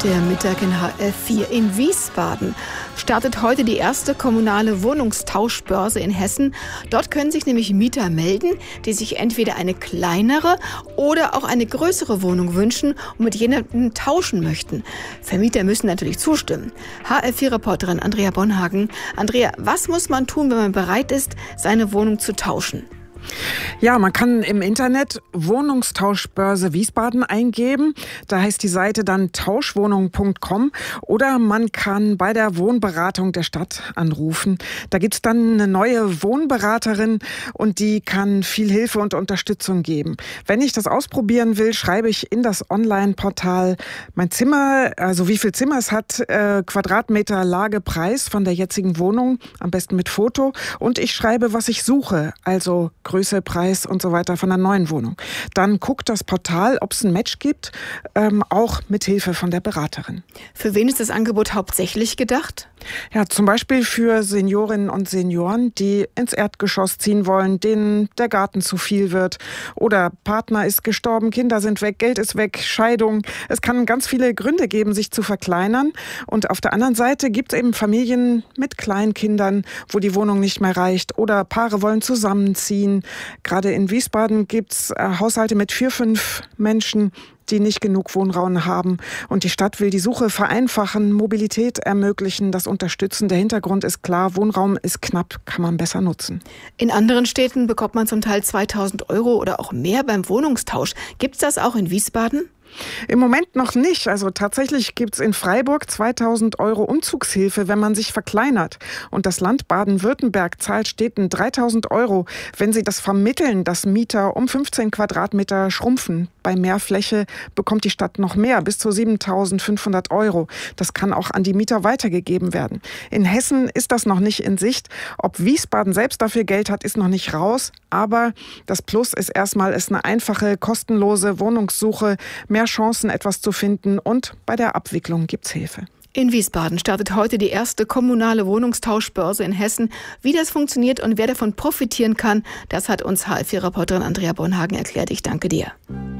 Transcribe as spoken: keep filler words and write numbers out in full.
Der Mittag in H F vier. In Wiesbaden startet heute die erste kommunale Wohnungstauschbörse in Hessen. Dort können sich nämlich Mieter melden, die sich entweder eine kleinere oder auch eine größere Wohnung wünschen und mit jemandem tauschen möchten. Vermieter müssen natürlich zustimmen. H F vier-Reporterin Andrea Bonhagen. Andrea, was muss man tun, wenn man bereit ist, seine Wohnung zu tauschen? Ja, man kann im Internet Wohnungstauschbörse Wiesbaden eingeben. Da heißt die Seite dann tauschwohnungen punkt com, oder man kann bei der Wohnberatung der Stadt anrufen. Da gibt's dann eine neue Wohnberaterin und die kann viel Hilfe und Unterstützung geben. Wenn ich das ausprobieren will, schreibe ich in das Online-Portal mein Zimmer, also wie viel Zimmer es hat, äh, Quadratmeter, Lage, Preis von der jetzigen Wohnung, am besten mit Foto, und ich schreibe, was ich suche, also Größe, Preis und so weiter von der neuen Wohnung. Dann guckt das Portal, ob es ein Match gibt, ähm, auch mit Hilfe von der Beraterin. Für wen ist das Angebot hauptsächlich gedacht? Ja, zum Beispiel für Seniorinnen und Senioren, die ins Erdgeschoss ziehen wollen, denen der Garten zu viel wird, oder Partner ist gestorben, Kinder sind weg, Geld ist weg, Scheidung. Es kann ganz viele Gründe geben, sich zu verkleinern. Und auf der anderen Seite gibt es eben Familien mit Kleinkindern, wo die Wohnung nicht mehr reicht, oder Paare wollen zusammenziehen. Gerade in Wiesbaden gibt es äh, Haushalte mit vier, fünf Menschen, die nicht genug Wohnraum haben. Und die Stadt will die Suche vereinfachen, Mobilität ermöglichen, das unterstützen. Der Hintergrund ist klar, Wohnraum ist knapp, kann man besser nutzen. In anderen Städten bekommt man zum Teil zweitausend Euro oder auch mehr beim Wohnungstausch. Gibt es das auch in Wiesbaden? Im Moment noch nicht. Also tatsächlich gibt es in Freiburg zweitausend Euro Umzugshilfe, wenn man sich verkleinert. Und das Land Baden-Württemberg zahlt Städten dreitausend Euro, wenn sie das vermitteln, dass Mieter um fünfzehn Quadratmeter schrumpfen. Bei mehr Fläche bekommt die Stadt noch mehr, bis zu siebentausendfünfhundert Euro. Das kann auch an die Mieter weitergegeben werden. In Hessen ist das noch nicht in Sicht. Ob Wiesbaden selbst dafür Geld hat, ist noch nicht raus. Aber das Plus ist erstmal, ist eine einfache, kostenlose Wohnungssuche, mehr Chancen, etwas zu finden, und bei der Abwicklung gibt's Hilfe. In Wiesbaden startet heute die erste kommunale Wohnungstauschbörse in Hessen. Wie das funktioniert und wer davon profitieren kann, das hat uns H F vier-Reporterin Andrea Bonhagen erklärt. Ich danke dir.